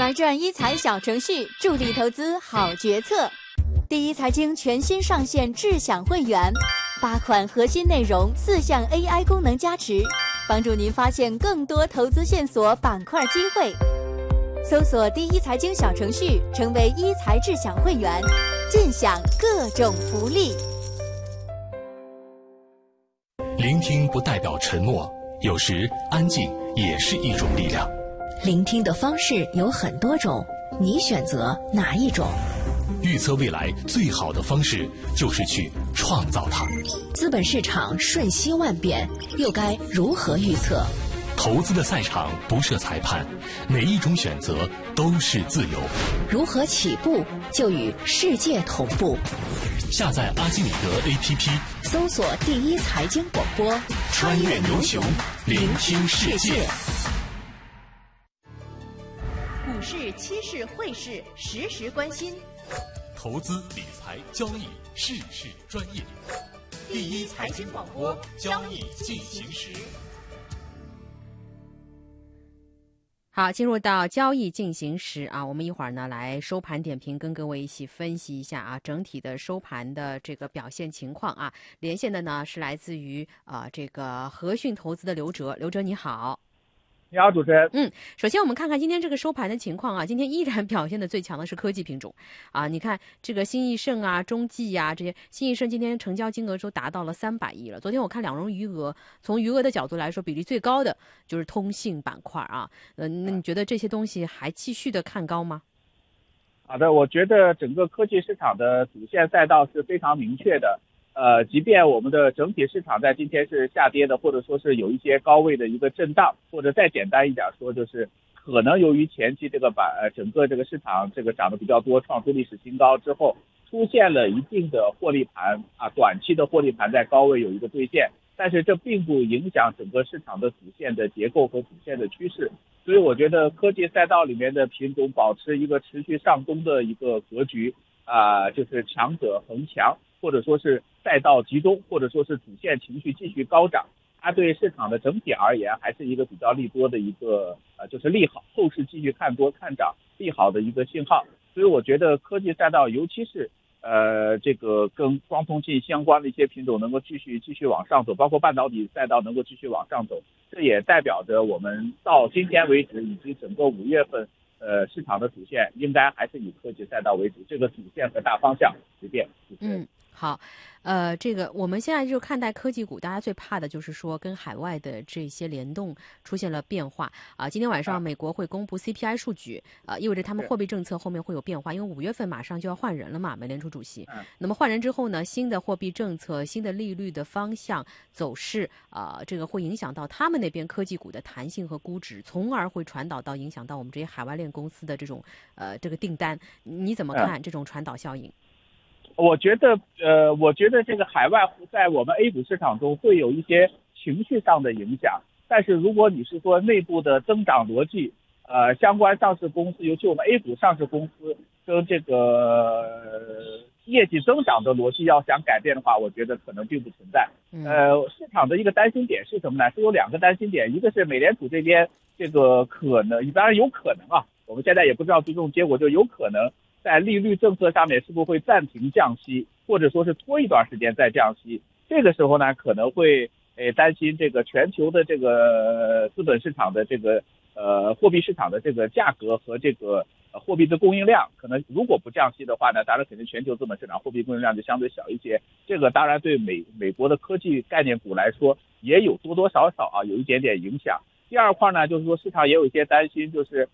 玩转一财小程序，助力投资好决策。第一财经全新上线智享会员，8款核心内容，4项 AI 功能加持，帮助您发现更多投资线索、板块机会。搜索第一财经小程序，成为一财智享会员，尽享各种福利。 聆听不代表沉默，有时安静也是一种力量。 聆听的方式有很多种，你选择哪一种？ 预测未来最好的方式就是去创造它。 资本市场瞬息万变，又该如何预测？ 投资的赛场不设裁判，每一种选择都是自由。 如何起步就与世界同步？ 下载阿基米德 APP， 搜索第一财经广播， 穿越牛熊，聆听世界。 股市、期市、汇市，时时关心。 投资理财交易，事事专业。第一财经广播，交易进行时。 好，进入到交易进行时啊，我们一会儿呢来收盘点评，跟各位一起分析一下啊整体的收盘的这个表现情况啊。连线的呢是来自于这个和讯投资的刘哲，刘哲你好。 你好，主持人。 首先我们看看今天这个收盘的情况啊，今天依然表现的最强的是科技品种啊，你看这个新易盛啊、中纪啊这些，新易盛今天成交金额都达到了300亿了。昨天我看两融余额，从余额的角度来说，比例最高的就是通信板块啊。那你觉得这些东西还继续的看高吗？ 好的，我觉得整个科技市场的主线赛道是非常明确的。即便我们的整体市场在今天是下跌的，或者说是有一些高位的一个震荡，或者再简单一点说，就是可能由于前期这个整个这个市场这个涨得比较多，创出历史新高之后，出现了一定的获利盘啊，短期的获利盘在高位有一个兑现，但是这并不影响整个市场的主线的结构和主线的趋势。所以我觉得科技赛道里面的品种保持一个持续上攻的一个格局就是强者恒强，或者说是赛道集中，或者说是主线情绪继续高涨，它对市场的整体而言还是一个比较利多的一个就是利好，后市继续看多看涨利好的一个信号。所以我觉得科技赛道，尤其是这个跟光通信相关的一些品种能够继续往上走，包括半导体赛道能够继续往上走，这也代表着我们到今天为止以及整个5月份市场的主线应该还是以科技赛道为主，这个主线和大方向不变。 好，这个我们现在就看待科技股，大家最怕的就是说跟海外的这些联动出现了变化啊。今天晚上美国会公布 CPI 数据，意味着他们货币政策后面会有变化，因为5月份马上就要换人了嘛，美联储主席。那么换人之后呢，新的货币政策、新的利率的方向走势这个会影响到他们那边科技股的弹性和估值，从而会传导到影响到我们这些海外链公司的这种这个订单。你怎么看这种传导效应？ 我觉得这个海外在我们 A 股市场中会有一些情绪上的影响，但是如果你是说内部的增长逻辑，相关上市公司，尤其我们 A 股上市公司跟这个业绩增长的逻辑要想改变的话，我觉得可能并不存在。市场的一个担心点是什么呢？是有2个担心点，一个是美联储这边这个可能，当然有可能我们现在也不知道最终结果，就有可能在利率政策上面是不是会暂停降息，或者说是拖一段时间再降息。这个时候呢，可能会担心这个全球的这个资本市场的这个货币市场的这个价格和这个货币的供应量，可能如果不降息的话呢，当然肯定全球资本市场货币供应量就相对小一些。这个当然对美国的科技概念股来说也有多多少少有一点点影响。第二块呢，就是说市场也有一些担心，就是